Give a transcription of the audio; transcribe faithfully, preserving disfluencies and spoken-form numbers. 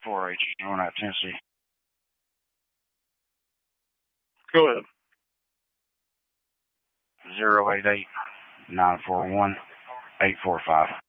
four H, going out Tennessee. Go ahead. Zero eight eight nine four one eight four five.